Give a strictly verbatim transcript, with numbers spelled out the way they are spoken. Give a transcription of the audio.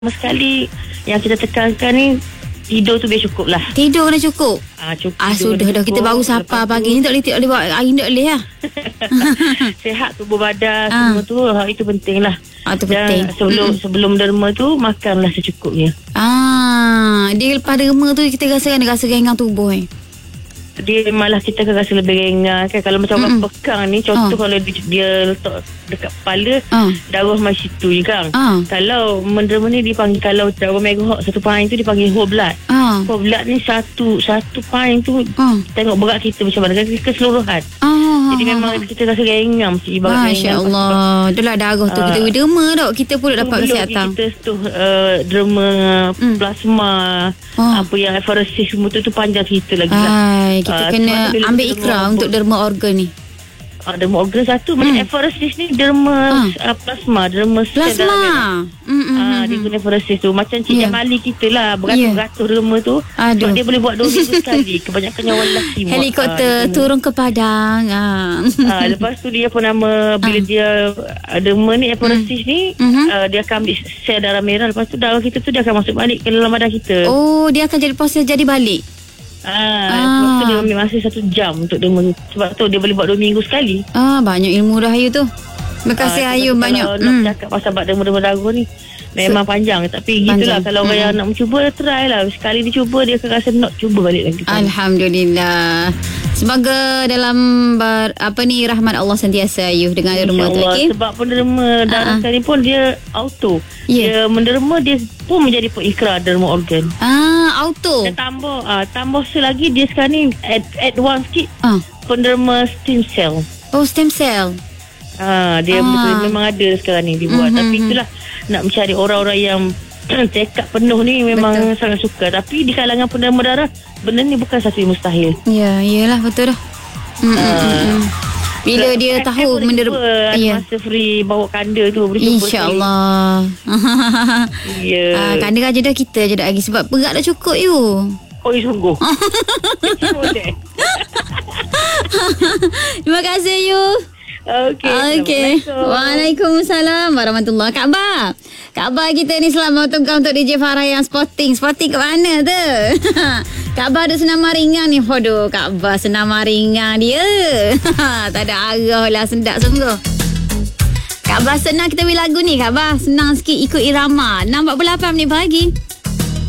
Sekali yang kita tekankan ni, tidur tu biar cukup lah. Tidur kena cukup. Ah, cukup. Ah, sudah dah. Kita baru sapa pagi ni. Tak boleh, tak boleh buat air, tak boleh lah. Sehat tubuh badan, Ah. semua tu, ah, itu penting lah. Ah, tu Dan penting. sebelum Mm-mm. sebelum derma tu, makanlah secukupnya. Ah, dia lepas derma tu kita rasa kan rasa ringan tubuh eh. Dia malah kita akan rasa lebih ringan kan. Kalau macam orang Mm-mm. pekang ni, contoh Ah. kalau dia, dia letak dekat kepala, Ah. darah mai situ je kan. Ah. Kalau menderma ni dipanggil, kalau darah merah satu pahing tu dipanggil whole blood. Ah. Whole blood ni satu satu pahing tu, Ah. tengok berat kita macam mana kan, keseluruhan. Ah. Jadi memang kita rasa ringan, mesti ibarat Masya ringan. Allah. Itulah darah tu. Ah. Kita derma dok. Kita pun dapat Sebelum kesihatan. kita tu uh, derma, Hmm. plasma, Ah. apa yang efferesis semua tu, tu panjang cerita lagi lah. Hai, kita Ah, kena sebab tu bila ambil kita ikrar derma untuk derma organ ni. Ah, derma organ satu, macam Hmm. efferesis ni derma Ah. uh, plasma, derma sel darah merah. Plasma. Mm, mm, Ah, mm, dia mm. guna efferesis tu. Macam Cik Ya. Jamali kita lah, Ya. beratus-ratus derma tu. Aduh. Sebab dia boleh buat dua minggu sekali. Kebanyakannya orang lelaki buat. Helikopter Ah, dia kena- turun ke Padang. Ah. Ah, lepas tu dia apa nama, bila Ah. dia uh, derma ni, efferesis ni, Mhm. uh, dia akan ambil sel darah merah. Lepas tu darah kita tu dia akan masuk balik ke dalam badan kita. Oh, dia akan jadi proses jadi balik. Ah, Ah. Sebab tu dia ambil masa satu jam untuk derma. Sebab tu dia boleh buat dua minggu sekali. Ah, banyak ilmu dah Ayu tu. Terima kasih Ah, Ayu kalau banyak. Kalau nak Hmm. cakap pasal bab derma-derma darah ni, memang panjang. Tapi gitulah, Panjang. kalau orang Mm-mm. yang nak mencuba, try lah. Sekali dia cuba, dia akan rasa nak cuba balik lagi. Alhamdulillah. Semoga dalam bar, apa ni rahmat Allah sentiasa Ayu dengan derma tu. InsyaAllah. Okey. Sebab penderma darah Ah, ah. sekali pun dia auto. Ya. Dia menderma, dia pun menjadi pengikrar derma organ. Ah, auto. Dan tambah ah, tambah selagi dia sekarang ni add, advance sikit, Ah. penderma stem cell. Oh, stem cell. Ah, dia Ah. betul, memang ada sekarang ni dibuat. Mhm, Tapi mhm. itulah, nak mencari orang-orang yang tekad penuh ni memang Betul. sangat suka. Tapi di kalangan penderma darah, benda ni bukan satu yang mustahil. Ya, iyalah betul dah. Hmm, hmm, hmm, hmm. Bila Sebab dia saya tahu boleh menderma. cuba ada Ya. masa free bawa kanda tu, boleh cuba InsyaAllah. sekali. Ya. Ah, kanda aja dah kita je dah lagi sebab berat dah cukup you. Oh, ya, sungguh. Boleh. Terima kasih you. Okey. Okey. Assalamualaikum. Waalaikumsalam warahmatullahi. Kak Ba. Kak Ba kita ni selamat untuk kau untuk D J Farah yang sporting. Sporting ke mana tu? Kak Ba ada senam ringan ni. Waduh, Kak Ba senam ringan dia. Tak ada arah lah, sedap sungguh. Kak Ba senang kita beri lagu ni Kak Ba. Senang sikit ikut irama. enam empat puluh lapan minit pagi.